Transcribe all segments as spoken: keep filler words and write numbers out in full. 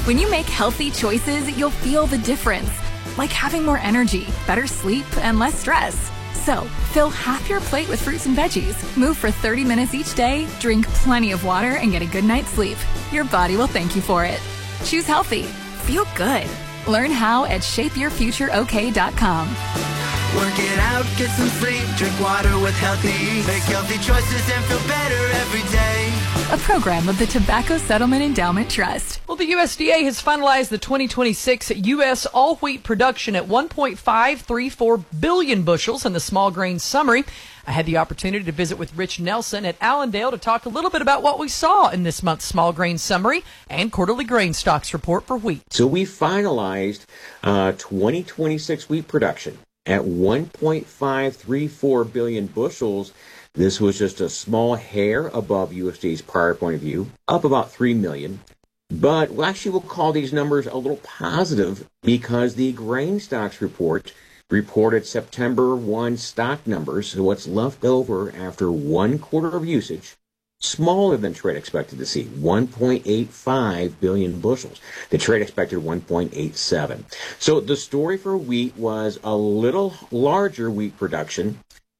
When you make healthy choices, you'll feel the difference, like having more energy, better sleep, and less stress. So, fill half your plate with fruits and veggies, move for thirty minutes each day, drink plenty of water, and get a good night's sleep. Your body will thank you for it. Choose healthy. Feel good. Learn how at shape your future o k dot com. Work it out, get some sleep, drink water with healthy eats. Make healthy choices and feel better every day. A program of the Tobacco Settlement Endowment Trust. Well, the U S D A has finalized the twenty twenty-six U S all-wheat production at one point five three four billion bushels in the small grain summary. I had the opportunity to visit with Rich Nelson at Allendale to talk a little bit about what we saw in this month's small grain summary and quarterly grain stocks report for wheat. So we finalized uh, twenty twenty-six wheat production at one point five three four billion bushels. This was just a small hair above U S D A's prior point of view, up about three million. But well, actually, we'll call these numbers a little positive because the grain stocks report reported September first stock numbers, so what's left over after one quarter of usage, smaller than trade expected to see, one point eight five billion bushels. The trade expected one point eight seven. So the story for wheat was a little larger wheat production,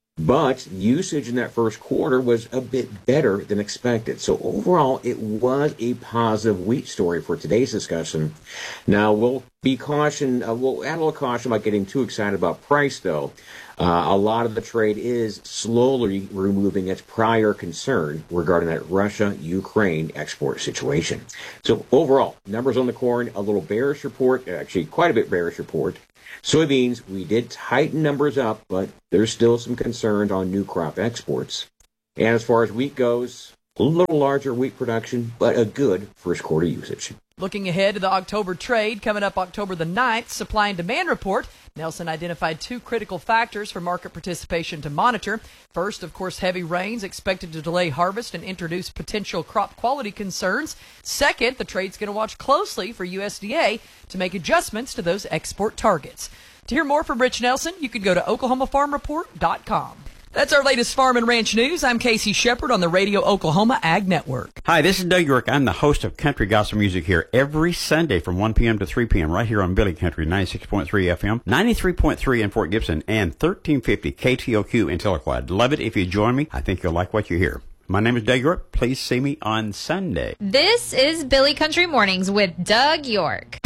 but usage in that first quarter was a bit better than expected. So overall, it was a positive wheat story for today's discussion. Now, we'll be caution, uh, we'll add a little caution about getting too excited about price, though. Uh, a lot of the trade is slowly removing its prior concern regarding that Russia-Ukraine export situation. So overall, numbers on the corn, a little bearish report, actually quite a bit bearish report. Soybeans, we did tighten numbers up, but there's still some concerns on new crop exports. And as far as wheat goes, a little larger wheat production, but a good first quarter usage. Looking ahead to the October trade, coming up October the ninth, supply and demand report. Nelson identified two critical factors for market participation to monitor. First, of course, heavy rains expected to delay harvest and introduce potential crop quality concerns. Second, the trade's going to watch closely for U S D A to make adjustments to those export targets. To hear more from Rich Nelson, you can go to Oklahoma Farm Report dot com. That's our latest farm and ranch news. I'm Casey Shepard on the Radio Oklahoma Ag Network. Hi, this is Doug York. I'm the host of Country Gospel Music here every Sunday from one p.m. to three p.m. right here on Billy Country, ninety-six point three F M, ninety-three point three in Fort Gibson, and thirteen fifty K T O Q in Tahlequah. Love it if you join me. I think you'll like what you hear. My name is Doug York. Please see me on Sunday. This is Billy Country Mornings with Doug York.